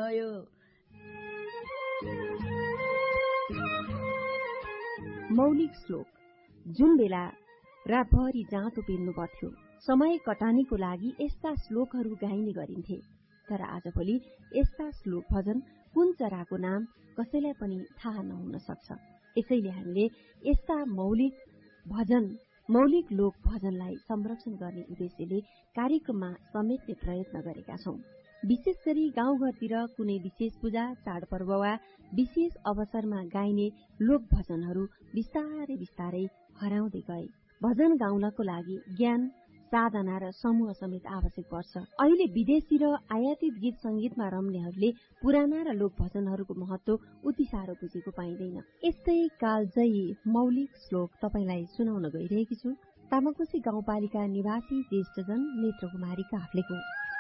भयो। मौलिक श्लोक। जुन बेला रातभरि जाँतो पेल्नु पर्थ्यो, समय कटानीको लागि यस्ता श्लोकहरू गाइने गरिन्थे। तर आजभोलि यस्ता श्लोक भजन कुन चराको नाम कसैलाई पनि थाहा नहुन सक्छ। यसैले हामीले यस्ता मौलिक लोक भजनलाई संरक्षण गर्ने उद्देश्यले कार्यक्रममा समेट्ने प्रयत्न गरेका छौं। विशेष गरी गाउँघरतिर कुनै विशेष पूजा, चाडपर्व वा विशेष अवसरमा गाइने लोक भजनहरू बिस्तारै बिस्तारै हराउँदै गए। भजन गाउनको लागि ज्ञान, साधना र समूह समेत आवश्यक पर्छ। अहिले विदेशी र आयातित गीत संगीतमा रम्नेहरूले पुराना र लोक भजनहरूको महत्व उति साह्रो बुझेको पाइँदैन। यस्तै कालजयी मौलिक श्लोक तपाईलाई सुनाउन गइरहेकी छु। तामाकोशी गाउँपालिका निवासी ज्येष्ठजन नेत्रकुमारी काफ्लेको।